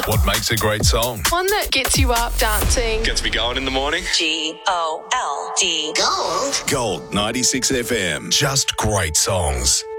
What makes a great song? One that gets you up dancing. Gets me going in the morning. Gold. Gold 96 FM. Just great songs.